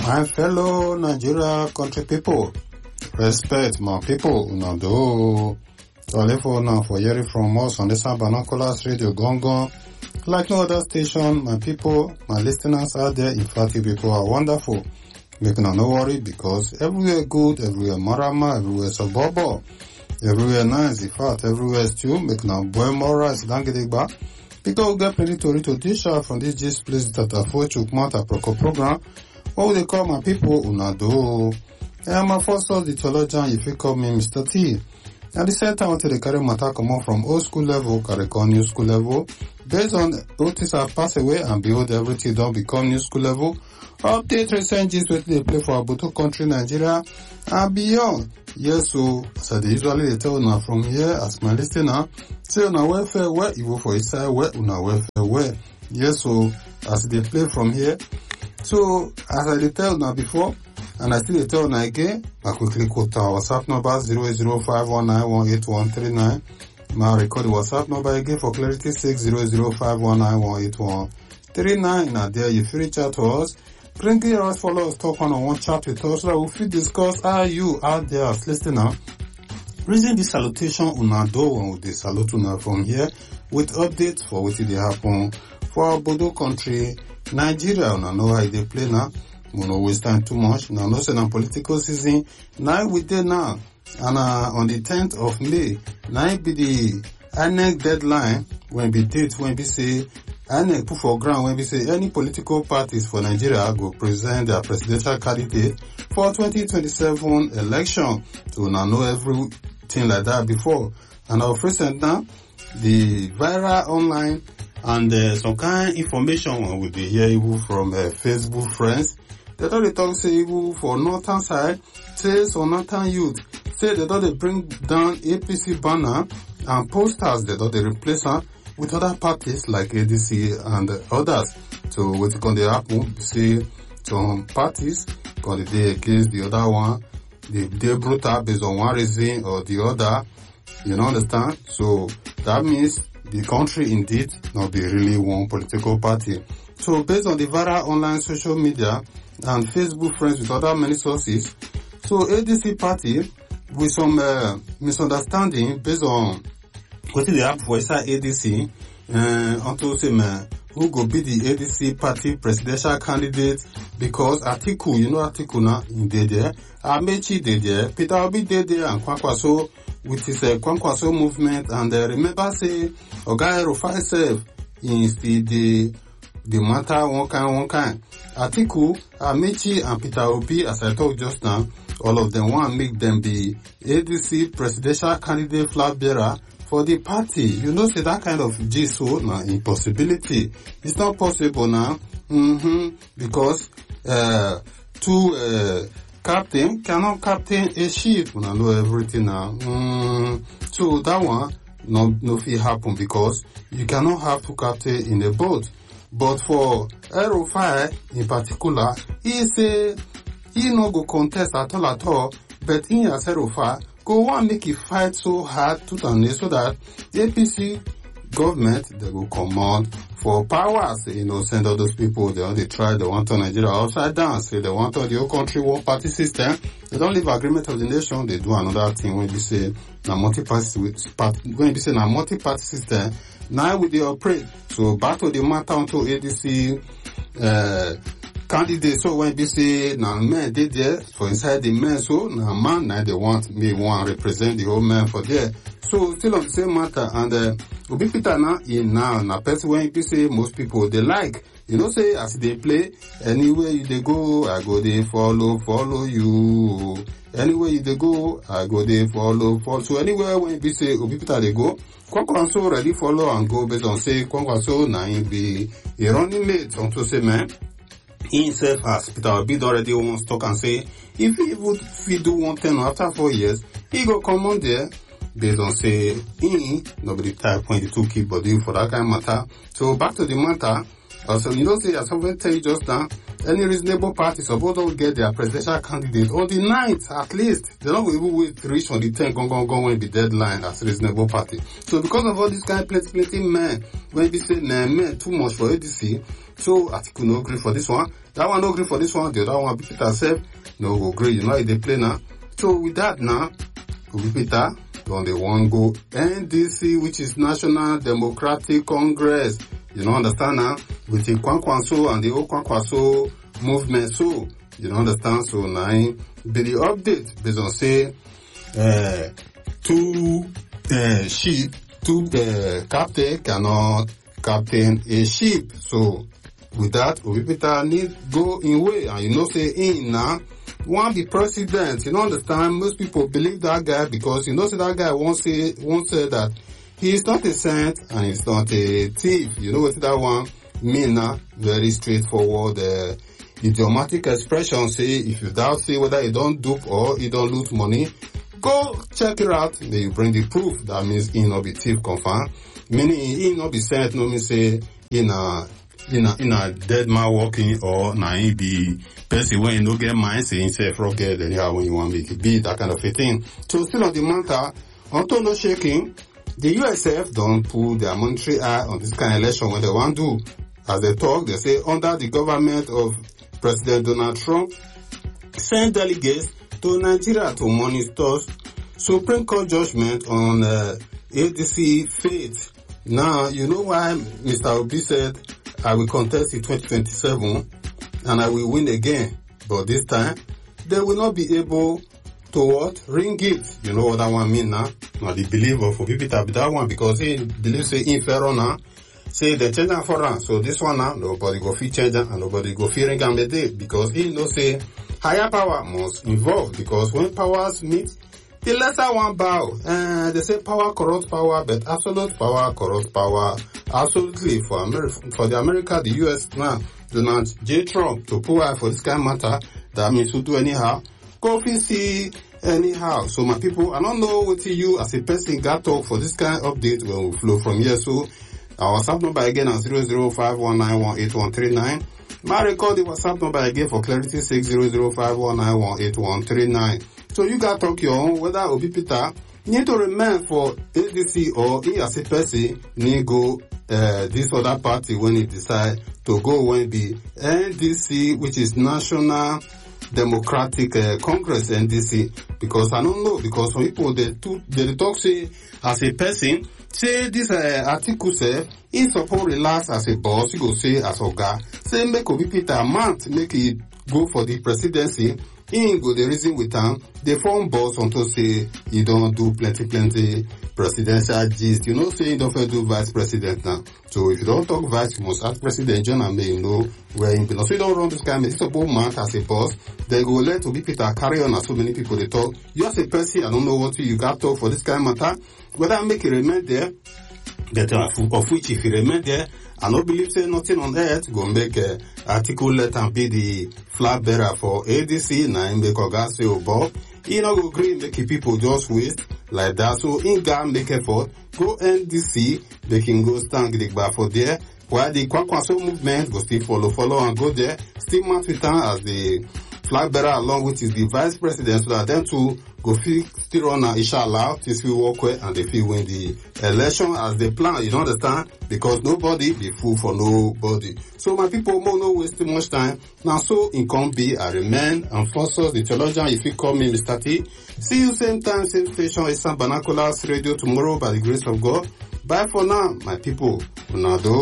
My fellow Nigeria country people, respect my people, una do. Only for now for hearing from us on this Binoculars Radio Gongon. Like no other station, my people, my listeners out there, in fact, you people are wonderful. Make no worry because everywhere good, everywhere marama, everywhere suburban, everywhere nice. In fact, everywhere stew. Make no boy more rice, dangidigba. Because we get plenty to dish out from this gist place that are for Chukmata Proco program. What would they call my people? Una do. I'm a first of the theologian, if you call me Mr. T. At the same time, until the carry matter come on from old school level, carry on new school level. Based on notice have passed away and behold everything don't become new school level. Update recent gist where they play for Abuto country, Nigeria and beyond. Yes, so they usually they tell una from here as my listener. Say una welfare where you for inside where una welfare where. Yes, so as they play from here. So as I tell now before, and I still tell now again, I quickly quote our WhatsApp number 08051918139. Now record the WhatsApp number again for clarity 60051918139. Now there you free chat to us. Bring it us, follow us, talk one chat with us, so that we free discuss how you out there as listener. Reason this salutation una do when we salute una from here with updates for what they happen for our Bodo country, Nigeria. Una know how they play now. We no waste time too much. Now, no say na political season. Now we dey now, and on the 10th of May, now be the INEC deadline when be date when be say INEC put for ground when be say any political parties for Nigeria go present their presidential candidate for 2027 election. So now know everything like that before. And our present now the viral online and some kind of information we dey hear even from Facebook friends. They thought they talk say even for northern side, say some northern youth, say they thought they bring down APC banner and posters, they thought they replace her with other parties like ADC and others. So what's going to happen, say some parties going to be against the other one, they brutal based on one reason or the other, you know, understand? So that means the country indeed not be really one political party. So based on the viral online social media and Facebook friends with other many sources, so ADC party with some misunderstanding based on what they have for inside ADC, unto say who go be the ADC party presidential candidate because Atiku, you know Atiku now in there, Amechi there, Peter Obi there, and Kwankwaso with his Kwankwaso movement, and remember say Oga Rufai self is the matter one kind. Atiku, Amechi, and Peter Obi, as I told just now, all of them want to make them the ADC presidential candidate flag bearer for the party. You know, say that kind of gist, now impossibility. It's not possible now. Because two captain cannot captain a ship. We know everything now. So that one no fit happen because you cannot have two captain in a boat. But for Erufai in particular, he say he no go contest at all, but he as Erufai go want make it fight so hard to turn it so that the APC government they go command for powers, you know, send all those people, they try, they want to Nigeria upside down, say they want to the whole country one party system, they don't leave agreement of the nation, they do another thing when you say na multi-party system, now we they operate. So back to the matter onto ADC candidate. So when you say now men they there for inside the men, so now man now they want me one represent the whole man for there. So still on the same matter and Obi Peter now in now person when you say most people they like, you know, say as they play anywhere you they go, I go they follow you. Anywhere you they go, I go they follow. So anywhere when you say Obi Peter they go, Kwankwaso already follow and go based on say Kwankwaso now he be a running mate onto say man. He himself as Peter Obi already wants to talk and say if he do one thing after 4 years, he go come on there based on say nobody type when the two keep body for that kind of matter. So back to the matter, Also, you know, say, as someone tell you just now, any reasonable party suppose don't get their presidential candidate on the 9th at least. They're not going to even wait to reach on the 10th, go when the deadline as reasonable party. So because of all this kind of plenty men, when we say, nah, men too much for ADC, so Atiku no agree for this one, that one no agree for this one, the other one Peter self no agree, you know, they play now. So with that now, Peter, on the one go NDC, which is National Democratic Congress. You know, understand now? With the Kwankwaso and the old Kwankwaso movement, so, you know, understand? So now, be the update based on say, captain cannot captain a ship. So, with that, Peter need go in way, and you know, say in now, want be president. You know, understand? Most people believe that guy because you know, say that guy won't say that he is not a saint and he's not a thief. You know what that one mean now? Very straightforward, idiomatic expression. Say if you doubt, say whether you don't dupe or you don't lose money, go check it out. Then you bring the proof. That means he not be thief confirm. Meaning he not be saint. No mean say in a dead man walking or na he be person when you no get mind say himself rugged anyhow when you want make it be that kind of a thing. So still on the matter, until no shaking, the USF don't put their monetary eye on this kind of election when they want to do. As they talk, they say under the government of President Donald Trump, send delegates to Nigeria to monitor Supreme Court judgment on ADC fate. Now, you know why Mr. Obi said, I will contest in 2027 and I will win again. But this time, they will not be able to what? Ring it. You know what that one mean now? Now the believer for people to be that one because he believes say in Pharaoh now. Say they change that for him. So this one now, nobody go feel change and nobody go feel ring and day because he knows say higher power must involve because when powers meet, the lesser one bow. And they say power corrupts power, but absolute power corrupts power. Absolutely for the America, the US now, Donald J. Trump to pull out for this kind of matter, that means to do anyhow. Go see anyhow. So my people, I don't know what you as a person got talk for this kind of update when we flow from here. So our WhatsApp number again at 00519181139. My record the WhatsApp number again for clarity 60051918139. So you got talk your own whether Obi Peter need to remain for ADC or he as a person need go this other party when he decide to go when the NDC, which is National Democratic Congress NDC, because I don't know, because some people they talk say as a person, say this article say he suppose relax as a boss, you go say as oga, say make Obi Peter month make it go for the presidency. He go the reason with them, they form boss until say you don't do plenty presidential gist. You know, say you don't do vice president now. So if you don't talk vice, you must ask President John and may know where he belongs. So you don't run this kind of it's a bold man as a boss. They go let Obi Peter carry on as so many people they talk. You as a person, I don't know what you got talk for this kind of matter. Whether I make it remain there, but of which if you remain there, I don't believe say nothing on earth go make article let and be the flag bearer for ADC. Now make Oga say Obo. He not go agree make people just waste like that. So in Ghana make effort go NDC. They can go stand the bar for there. While the Kwankwaso movement go still follow and go there. Still march with them as the flag bearer along with the vice president so that them two go still run inshallah till we walk away and they feel win the election as they plan. You don't understand? Because nobody be fool for nobody. So my people more no waste too much time. Now so in be I remain and forces the theologian if you call me Mr. T. See you same time, same station, Eastern Binoculars Radio tomorrow by the grace of God. Bye for now, my people. Unado.